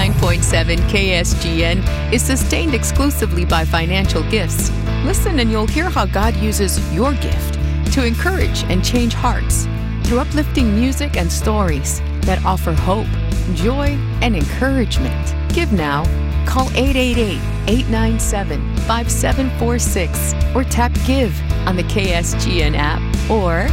89.7 KSGN is sustained exclusively by financial gifts. Listen and you'll hear how God uses your gift to encourage and change hearts through uplifting music and stories that offer hope, joy, and encouragement. Give now. Call 888-897-5746 or tap Give on the KSGN app or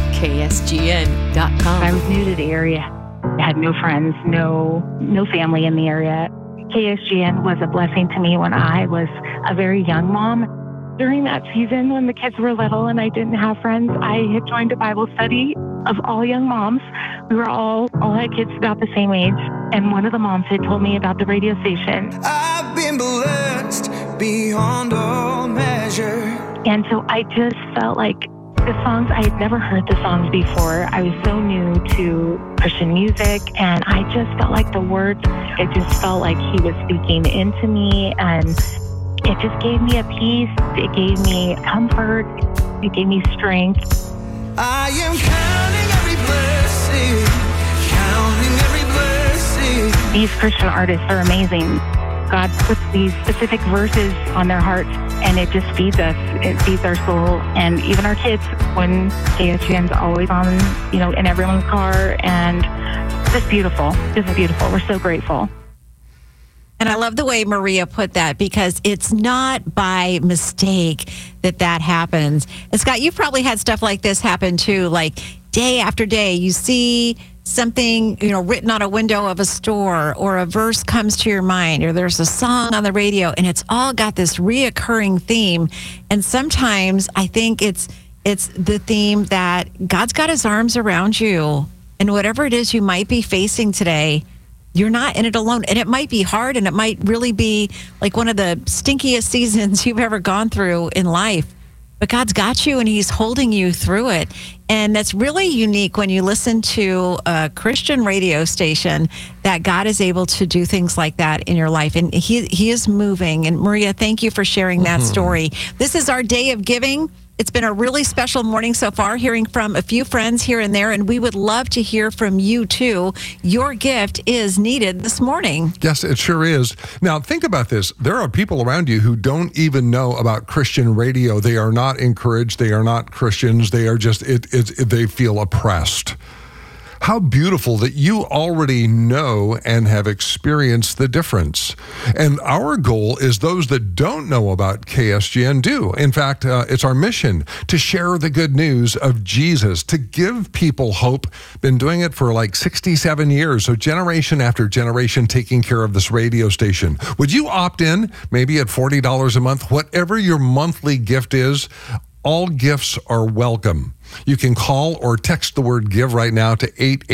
KSGN.com. I was new to the area. I had no friends, no family in the area. KSGN was a blessing to me when I was a very young mom. During that season when the kids were little and I didn't have friends, I had joined a Bible study of all young moms. We were all had kids about the same age. And one of the moms had told me about the radio station. I've been blessed beyond all measure. And so I just felt like the songs, I had never heard the songs before. I was so new to Christian music, and I just felt like the words, it just felt like he was speaking into me, and it just gave me a peace. It gave me comfort. It gave me strength. I am counting every blessing, counting every blessing. These Christian artists are amazing. God puts these specific verses on their hearts, and it just feeds us. It feeds our soul, and even our kids, when KSGN's always on, in everyone's car, and just beautiful. Just beautiful. We're so grateful. And I love the way Maria put that, because it's not by mistake that happens. And Scott, you've probably had stuff like this happen too, like day after day. You see something, written on a window of a store, or a verse comes to your mind, or there's a song on the radio, and it's all got this reoccurring theme. And sometimes I think it's the theme that God's got his arms around you, and whatever it is you might be facing today, you're not in it alone. And it might be hard, and it might really be like one of the stinkiest seasons you've ever gone through in life. But God's got you, and he's holding you through it. And that's really unique when you listen to a Christian radio station, that God is able to do things like that in your life. And he is moving. And Maria, thank you for sharing that story. This is our day of giving. It's been a really special morning so far, hearing from a few friends here and there, and we would love to hear from you too. Your gift is needed this morning. Yes, it sure is. Now, think about this. There are people around you who don't even know about Christian radio. They are not encouraged. They are not Christians. They are just, they feel oppressed. How beautiful that you already know and have experienced the difference. And our goal is those that don't know about KSGN do. In fact, it's our mission to share the good news of Jesus, to give people hope. Been doing it for like 67 years, so generation after generation taking care of this radio station. Would you opt in, maybe at $40 a month, whatever your monthly gift is? All gifts are welcome. You can call or text the word GIVE right now to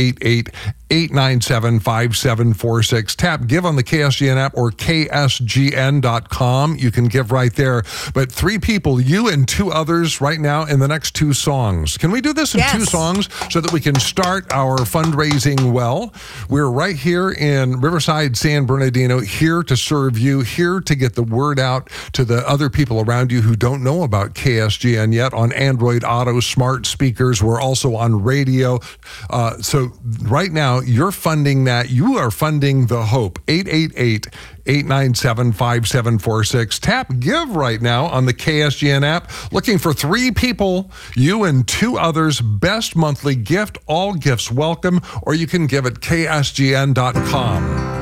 888-897-5746. Tap Give on the KSGN app or KSGN.com. You can give right there. But 3 people, you and 2 others right now in the next 2 songs. Can we do this in 2 songs so that we can start our fundraising well? We're right here in Riverside, San Bernardino, here to serve you, here to get the word out to the other people around you who don't know about KSGN yet on Android Auto, smart speakers. We're also on radio. So right now, you're funding that. You are funding the hope. 888-897-5746. Tap Give right now on the KSGN app. Looking for 3 people, you and 2 others. Best monthly gift. All gifts welcome. Or you can give at KSGN.com.